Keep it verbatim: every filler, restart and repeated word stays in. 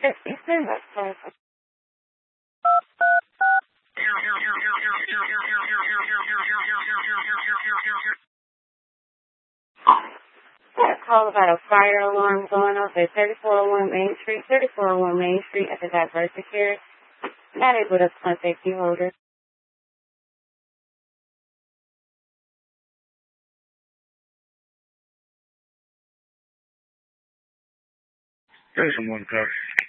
Eastern West. Got a call about a fire alarm going off at thirty-four oh one Main Street, thirty-four oh one Main Street at the Diversity Care. Not able to contact you holder. There's someone, Coach.